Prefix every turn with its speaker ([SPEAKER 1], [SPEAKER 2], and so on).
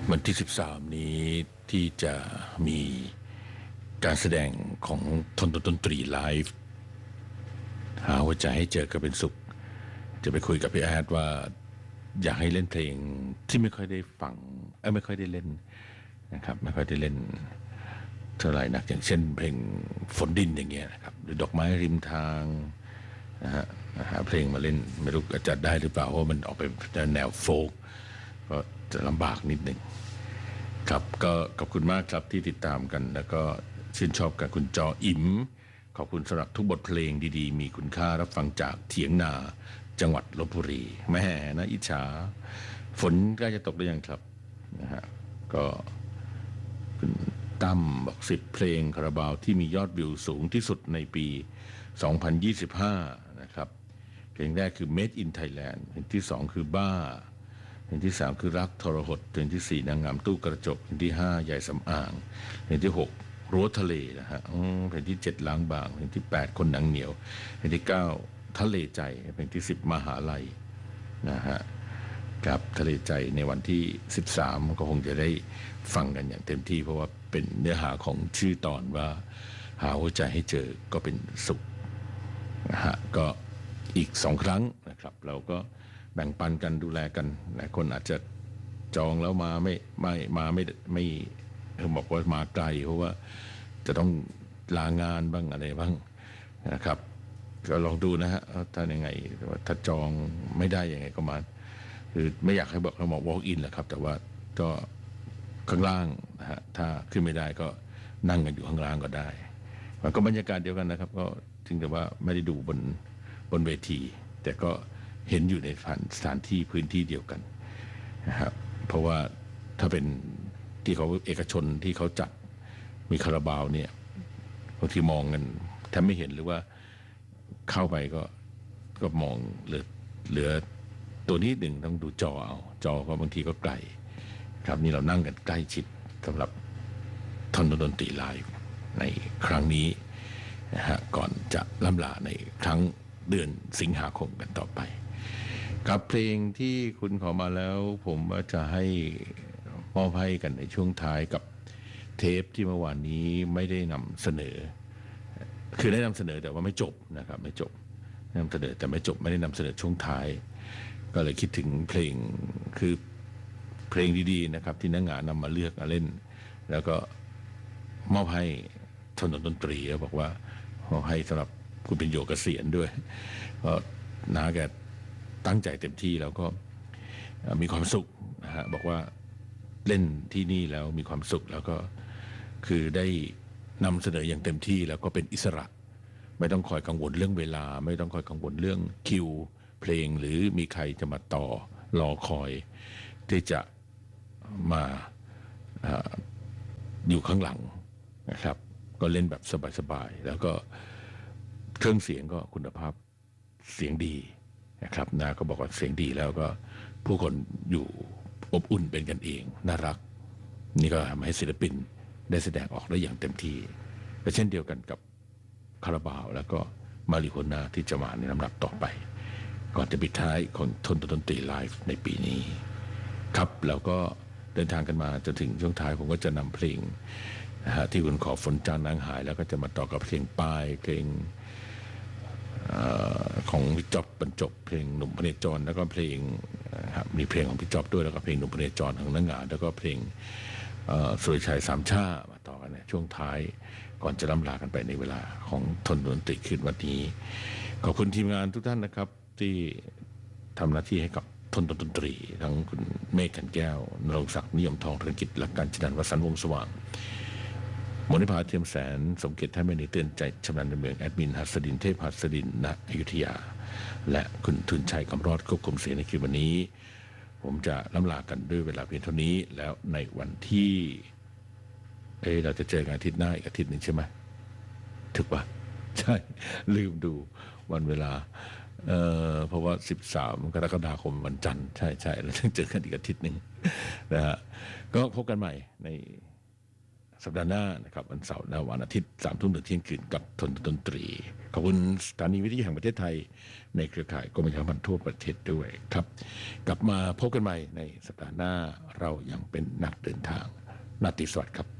[SPEAKER 1] วันที่13นี้ที่จะมีการแสดงของทนดนตรีไลฟ์หาหัวใจให้เจอก็เป็นสุขจะไปคุยกับพี่แอดว่าอยากให้เล่นเพลงที่ไม่ค่อยได้ฟังไม่ค่อยได้เล่นนะครับไม่ค่อยได้เล่นเท่าไหร่นักอย่างเช่นเพลงฝนดินอย่างเงี้ยนะครับหรือดอกไม้ริมทางนะฮะหาเพลงมาเล่นไม่รู้จะได้หรือเปล่าเพราะมันออกไปแนวโฟล์กก็จะลำบากนิดหนึ่งครับก็ขอบคุณมากครับที่ติดตามกันแล้วก็ชื่นชอบกับคุณจออิ๋มขอบคุณสำหรับทุกบทเพลงดีๆมีคุณค่ารับฟังจากเถียงนาจังหวัดลพบุรีแม่นะอิจฉาฝนใกล้จะตกหรือยังครับนะฮะก็คุณตั้มบอก10เพลงคาราบาวที่มียอดวิวสูงที่สุดในปี2025นะครับเพลงแรกคือ Made in Thailand เพลงที่2คือบ้าเพลงที่3คือรักทรหดเพลงที่4นางงามตู้กระจกเพลงที่5ใหญ่สำอางเพลงที่6รั้วทะเลนะฮะเพลงที่7ล้างบางเพลงที่8คนหนังเหนียวเพลงที่9ทะเลใจเพลงที่10มหาลัยนะฮะกับทะเลใจในวันที่13ก็คงจะได้ฟังกันอย่างเต็มที่เพราะว่าเป็นเนื้อหาของชื่อตอนว่าหาหัวใจให้เจอก็เป็นสุขนะฮะก็อีก2ครั้งนะครับเราก็แบ่งปันกันดูแลกันหลายคนอาจจะจองแล้วมาไม่บอกว่ามาไกลเพราะว่าจะต้องลางานบ้างอะไรบ้างนะครับก็ลองดูนะฮะถ้ายังไงถ้าจองไม่ได้ยังไงก็มาคือไม่อยากให้บอกเขาบอก walk in แหละครับแต่ว่าก็ข้างล่างนะฮะถ้าขึ้นไม่ได้ก็นั่งกันอยู่ข้างล่างก็ได้มันก็บรรยากาศเดียวกันนะครับก็ถึงแต่ว่าไม่ได้ดูบนเวทีแต่ก็เห็นอยู่ในสถานที่พื้นที่เดียวกันนะครับเพราะว่าถ้าเป็นที่เขาเอกชนที่เขาจัดมีคาราบาวเนี่ยบางทีมองกันแทบไม่เห็นหรือว่าเข้าไปก็มองเหลือตัวนี้หนึ่งต้องดูจอเอาจอก็บางทีก็ไกลครับนี่เรานั่งกันใกล้ชิดสำหรับท่อนดนตรีไลฟ์ในครั้งนี้นะฮะก่อนจะล่ำลาในครั้งเดือนสิงหาคมกันต่อไปกับเพลงที่คุณขอมาแล้วผมว่าจะให้มอบให้กันในช่วงท้ายกับเทปที่เมื่อวานนี้ไม่ได้นำเสนอคือได้นำเสนอแต่ว่าไม่จบนะครับไม่จบนำเสนอแต่ไม่จบไม่ได้นำเสนอช่วงท้ายก็เลยคิดถึงเพลงคือเพลงดีๆนะครับที่นักงานนำมาเลือกมาเล่นแล้วก็มอบให้ถนนดนตรีแล้วบอกว่ามอบให้สำหรับคุณเป็นโยเกษียณด้วยเพราะน้าแกตั้งใจเต็มที่แล้วก็มีความสุขนะฮะบอกว่าเล่นที่นี่แล้วมีความสุขแล้วก็คือได้นำเสนออย่างเต็มที่แล้วก็เป็นอิสระไม่ต้องคอยกังวลเรื่องเวลาไม่ต้องคอยกังวลเรื่องคิวเพลงหรือมีใครจะมาต่อรอคอยที่จะมาอยู่ข้างหลังนะครับก็เล่นแบบสบายๆแล้วก็เครื่องเสียงก็คุณภาพเสียงดีนะครับนาก็บอกว่าเสียงดีแล้วก็ผู้คนอยู่อบอุ่นเป็นกันเองน่ารักนี่ก็ทำให้ศิลปินได้แสดงออกได้อย่างเต็มที่และเช่นเดียวกันกับคาราบาวแล้วก็มาริโฮน่าที่จะมาในลำดับต่อไปก่อนจะปิดท้ายของทนดนตรีไลฟ์ในปีนี้ครับแล้วก็เดินทางกันมาจนถึงช่วงท้ายผมก็จะนำเพลงนะฮะที่คุณขอฝนจางนางหายแล้วก็จะมาต่อกับเพลงปลายเพลงของพี่จ๊อบบรรจบเพลงหนุ่มพเนจรแล้วก็เพลงมีเพลงของพี่จ๊อบด้วยแล้วก็เพลงหนุ่มพเนจรของนักงานแล้วก็เพลงสุริชัยสามชามาต่อกันเนี่ยช่วงท้ายก่อนจะล่ำลากันไปในเวลาของทนดนตรีคืนวันนี้ขอบคุณทีมงานทุกท่านนะครับที่ทำหน้าที่ให้กับทนดนตรีทั้งคุณเมฆกันแก้วนรงศักดิ์นิยมทองธนกิจและการจนันท์วสันต์วงศ์สว่างมณิภาเทียมแสนสมเกียรติท่านเป็นเตือนใจชำนาญในเมืองแอดมินหัสดินเทพหัสดินณอยุธยาและคุณทุนชัยคำรอดควบคุมเสียงในคลิปวันนี้ผมจะล่ำลากันด้วยเวลาเพียงเท่านี้แล้วในวันที่เราจะเจอกันอาทิตย์หน้าอีกอาทิตย์หนึ่งใช่ไหมถึกปะใช่ลืมดูวันเวลาเพราะว่า13กรกฎาคมวันจันทร์ใช่แล้วต้องเจอกันอีกอาทิตย์หนึ่งนะฮะก็พบกันใหม่ในสัปดาห์หน้านะครับวันเสาร์และวันอาทิตย์3 ทุ่มถึงเที่ยงคืนกับทนดนตรีขอบคุณสถานีวิทยุแห่งประเทศไทยในเครือข่ายกรมประชาสัมพันธ์ทั่วประเทศด้วยครับกลับมาพบกันใหม่ในสัปดาห์หน้าเรายังเป็นนักเดินทางราตรีสวัสดิ์ครับ